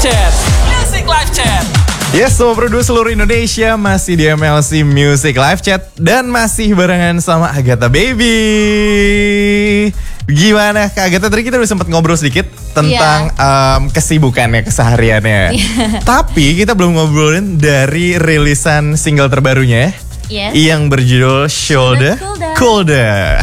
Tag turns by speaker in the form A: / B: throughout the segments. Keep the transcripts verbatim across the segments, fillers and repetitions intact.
A: Chat. Music Live Chat.
B: Yes, Sobat Produ seluruh Indonesia masih di M L C Music Live Chat dan masih barengan sama Agatha Baby. Gimana Kak Agatha, tadi kita udah sempat ngobrol sedikit tentang yeah. um, kesibukannya, kesehariannya. Yeah. Tapi kita belum ngobrolin dari rilisan single terbarunya
C: yes.
B: yang berjudul Shoulda Colda.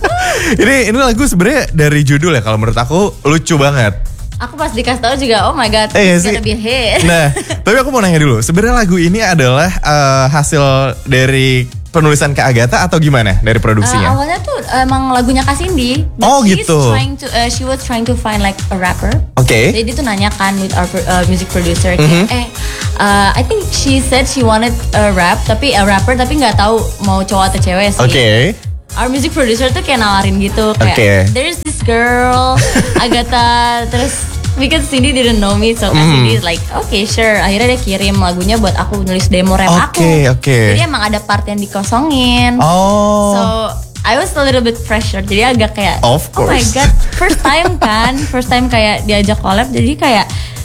B: ini ini lagu sebenarnya dari judul ya, kalau menurut aku lucu banget.
C: Aku pas dikasih tahu juga, oh my god,
B: eh,
C: it's gonna be a hit.
B: Nah, tapi aku mau nanya dulu, sebenarnya lagu ini adalah uh, hasil dari penulisan Kak Agatha atau gimana dari produksinya?
C: Uh, awalnya tuh emang lagunya Kak Cindy.
B: Oh gitu.
C: Trying to, uh, she was trying to find like a rapper.
B: Oke. Okay.
C: Jadi dia tuh nanya kan with our uh, music producer,
B: mm-hmm.
C: kayak, eh, uh, I think she said she wanted a rap, tapi a rapper tapi nggak tahu mau cowok atau cewek sih.
B: Oke. Okay.
C: Our music producer tuh kayak nawarin gitu, kayak
B: okay.
C: there's this girl, Agatha, terus because Cindy didn't know me, so mm. Cindy is like, okay sure. Akhirnya dia kirim lagunya buat aku nulis demo rap
B: okay,
C: aku.
B: Oke oke.
C: Jadi emang ada part yang dikosongin.
B: Oh.
C: So I was a little bit pressure, jadi agak kayak,
B: of course.
C: Oh my god, first time kan, first time kayak diajak collab, jadi kayak,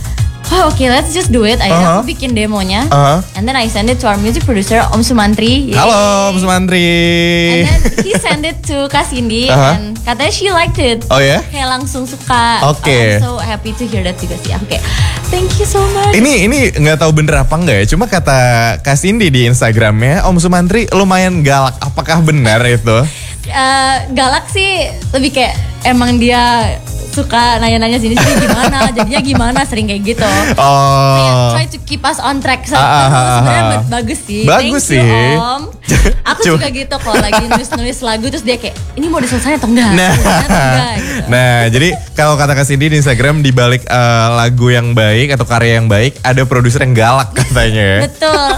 C: oh oke okay, let's just do it. Akhirnya uh-huh. aku bikin demonya, uh-huh. and then I send it to our music producer Om Sumantri.
B: Halo Om Sumantri.
C: And then he send it to Kak Cindy, uh-huh. and katanya she liked it.
B: Oh ya? Yeah?
C: Kayak langsung suka.
B: Oke. Okay.
C: I'm so happy to hear that juga sih. Oke, okay. Thank you so much.
B: Ini ini nggak tahu bener apa enggak ya. Cuma kata Kak Cindy di Instagramnya, Om Sumantri lumayan galak. Apakah benar itu?
C: Uh, galak sih lebih kayak emang dia suka nanya-nanya sini sini gimana, jadinya gimana, sering kayak gitu.
B: Oh.
C: Kayak try to keep us on track. So,
B: ah, ah, ah,
C: sebenarnya
B: ah.
C: bagus sih.
B: Bagus
C: Thank
B: sih.
C: you, Om. Aku juga gitu kalau lagi nulis-nulis lagu terus dia kayak, ini mau diselesain atau enggak?
B: Nah,
C: atau enggak gitu.
B: Nah, jadi kalau kata Kak Cindy di Instagram, di balik uh, lagu yang baik atau karya yang baik, ada produser yang galak katanya.
C: Betul.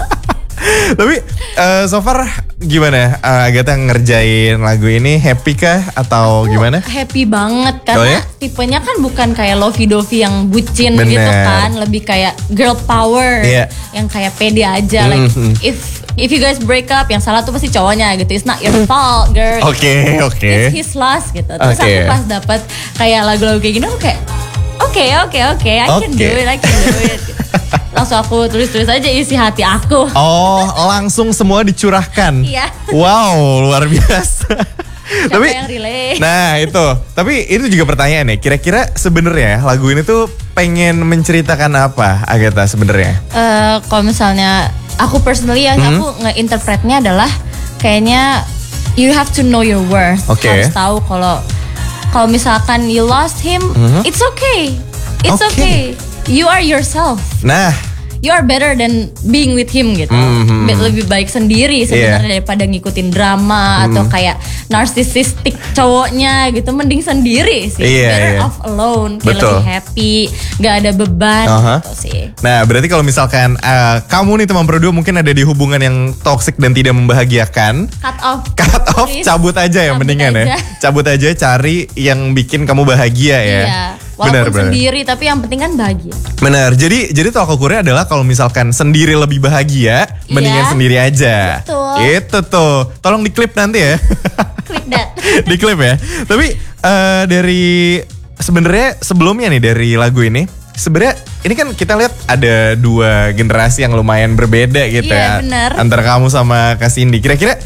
B: Tapi uh, so far gimana uh, Agatha ngerjain lagu ini, happy kah atau
C: Aku
B: gimana?
C: Happy banget karena
B: oh, ya?
C: tipenya kan bukan kayak lovey-dovey yang bucin
B: Bener.
C: gitu kan, lebih kayak girl power yeah. yang kayak pede aja.
B: Mm-hmm.
C: Like if if you guys break up, yang salah tuh pasti cowoknya gitu. It's not your fault, girl.
B: Oke okay, oke. Okay.
C: It's his loss gitu. Terus
B: okay.
C: aku pas dapat kayak lagu-lagu kayak gini, aku kayak oke okay, oke okay, oke, okay. I
B: okay.
C: can do it, I can do it. Gitu. Langsung aku tulis-tulis aja isi hati aku.
B: Oh, langsung semua dicurahkan.
C: Iya.
B: Wow, luar biasa.
C: Siapa
B: tapi
C: yang relate?
B: Nah itu, tapi itu juga pertanyaan nih. Kira-kira sebenarnya lagu ini tuh pengen menceritakan apa, Agatha sebenarnya?
C: Uh, kalau misalnya aku personally yang hmm? aku nge-interpretnya adalah kayaknya you have to know your worth.
B: Okay.
C: Harus tahu kalau kalau misalkan you lost him, mm-hmm. it's okay, it's okay. okay. You are yourself.
B: Nah,
C: you are better than being with him gitu. Mm-hmm. Lebih baik sendiri sebenarnya yeah. daripada ngikutin drama mm. atau kayak narcissistic cowoknya gitu. Mending sendiri sih.
B: Yeah,
C: better
B: yeah.
C: off alone. Kayak
B: Betul.
C: lebih happy, gak ada beban uh-huh. gitu sih.
B: Nah, berarti kalau misalkan uh, kamu nih teman Produ mungkin ada di hubungan yang toksik dan tidak membahagiakan,
C: cut off.
B: Cut off, please. Cabut aja ya
C: cabut
B: mendingan
C: aja.
B: ya. Cabut aja, cari yang bikin kamu bahagia ya.
C: Iya. Walaupun benar, sendiri benar. Tapi yang penting kan bahagia.
B: Benar. Jadi jadi tolak ukurnya adalah kalau misalkan sendiri lebih bahagia, yeah. mendingan sendiri aja.
C: Betul.
B: Itu tuh. Tolong diklip nanti ya.
C: Clip that.
B: Diklip ya. Tapi uh, dari sebenarnya sebelumnya nih dari lagu ini, sebenarnya ini kan kita lihat ada dua generasi yang lumayan berbeda gitu
C: yeah,
B: ya.
C: Benar.
B: Antara kamu sama Kak Cindy. Kira-kira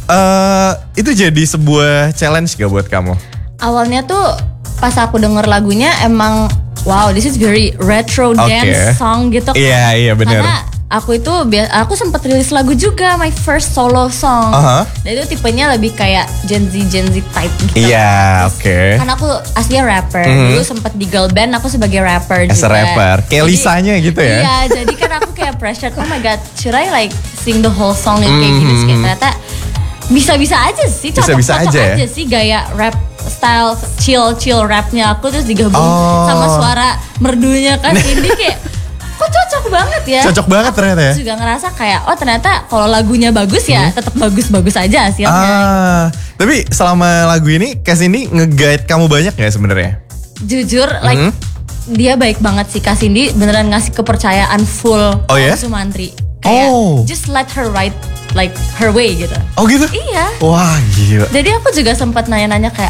B: uh, itu jadi sebuah challenge gak buat kamu?
C: Awalnya tuh pas aku denger lagunya emang wow, this is very retro
B: okay.
C: dance song gitu kan.
B: Iya, yeah, iya yeah, benar.
C: Karena aku itu aku sempat rilis lagu juga, my first solo song.
B: Uh-huh.
C: Dan itu tipenya lebih kayak Gen Z Gen Z type gitu.
B: Iya, yeah, oke. Okay.
C: Karena aku aslinya rapper. Mm-hmm. Dulu sempat di girl band, aku sebagai rapper
B: As
C: juga.
B: As a rapper. Kayak jadi, Lisanya gitu ya.
C: Iya, jadi kan aku kayak pressure, oh my god, should I like sing the whole song mm-hmm. kayak gini? Kayak ternyata bisa-bisa aja sih, cocok-cocok aja, ya? aja sih gaya rap style chill chill rapnya aku terus digabung oh. sama suara merdunya Kak Cindy kayak kok cocok banget ya.
B: Cocok banget
C: aku
B: ternyata ya.
C: Juga ngerasa kayak oh ternyata kalau lagunya bagus ya hmm. tetap bagus-bagus aja hasilnya.
B: Ah, tapi selama lagu ini Kak Cindy nge-guide kamu banyak ya sebenarnya?
C: Jujur like hmm. dia baik banget sih Kak Cindy, beneran ngasih kepercayaan full
B: oh, ya?
C: Sumantri. Kayak
B: oh.
C: just let her write like her way gitu.
B: Oh gitu?
C: Iya.
B: Wah gila.
C: Jadi aku juga sempat nanya-nanya kayak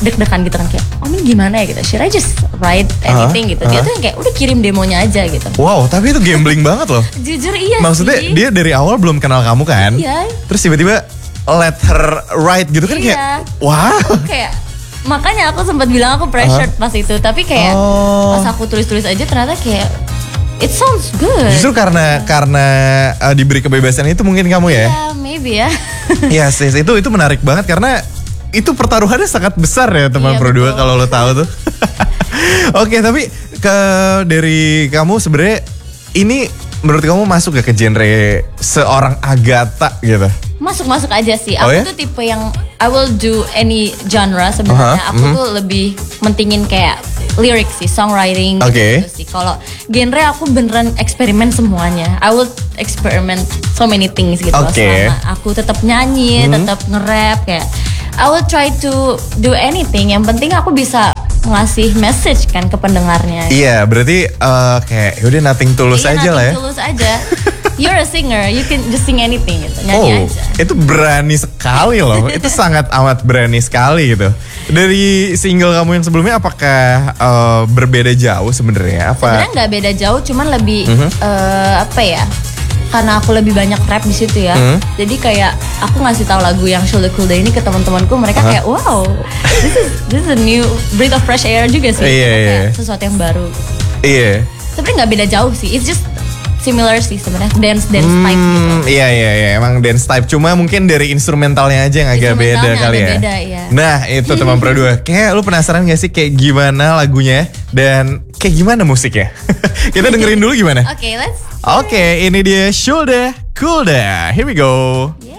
C: deg-degan gitu kan kayak, oh ini gimana ya gitu. Should I just write anything
B: uh-huh.
C: gitu. Dia
B: uh-huh.
C: tuh yang kayak udah kirim demonya aja gitu.
B: Wow, tapi itu gambling banget loh.
C: Jujur iya
B: Maksudnya
C: sih.
B: dia dari awal belum kenal kamu kan?
C: Iya.
B: Terus tiba-tiba let her write gitu kan
C: Iya.
B: kayak, wow.
C: Kayak makanya aku sempat bilang aku pressured
B: Uh-huh.
C: pas itu, tapi kayak
B: Oh.
C: pas aku tulis-tulis aja ternyata kayak it sounds good.
B: Justru karena karena uh, diberi kebebasan itu mungkin kamu ya?
C: Ya, maybe ya.
B: Iya sih, itu itu menarik banget karena itu pertaruhannya sangat besar ya teman
C: Iya,
B: Pro dua
C: betul.
B: kalau lo tahu tuh. Oke, tapi ke dari kamu sebenarnya ini menurut kamu masuk gak ke genre seorang Agatha gitu?
C: Masuk-masuk aja sih.
B: Oh
C: Aku
B: ya?
C: tuh tipe yang I will do any genre sebenarnya.
B: Uh-huh,
C: Aku
B: mhm.
C: tuh lebih mentingin kayak lirik sih, songwriting
B: Oke.
C: gitu sih. Kalau genre aku beneran eksperimen semuanya. I will experiment so many things gitu.
B: Oke.
C: Selama aku tetap nyanyi, tetap nge-rap kayak I will try to do anything. Yang penting aku bisa ngasih message kan ke pendengarnya.
B: Iya, berarti uh, kayak yaudah nothing tulus
C: Iya,
B: aja lah ya.
C: nothing tulus aja. You're a singer, you can just sing anything gitu,
B: Oh,
C: nyanyi aja.
B: itu berani sekali loh. Itu sangat amat berani sekali gitu. Dari single kamu yang sebelumnya apakah uh, berbeda jauh sebenarnya? Apa?
C: Sebenarnya nggak beda jauh, cuman lebih
B: Mhm.
C: eh, apa ya? Karena aku lebih banyak rap di situ ya.
B: Mhm.
C: Jadi kayak aku ngasih tahu lagu yang Shoulda Coolda ini ke teman-temanku, mereka
B: Aha.
C: kayak wow, this is this is a new breath of fresh air juga sih.
B: Iya,
C: Kayak
B: iya.
C: sesuatu yang baru.
B: Iya.
C: Sebenarnya nggak beda jauh sih. It's just similar sih sebenarnya, dance dance type gitu.
B: Hmm, iya iya iya, emang dance type. Cuma mungkin dari instrumentalnya aja yang agak beda
C: Instrumentalnya
B: kali
C: agak
B: ya.
C: beda, iya.
B: Nah itu teman Pro dua. Kayak lu penasaran gak sih kayak gimana lagunya dan kayak gimana musiknya? Kita dengerin dulu gimana?
C: Oke, let's.
B: Oke, ini dia Shoulda Coolda. Here we go.
C: Yeah.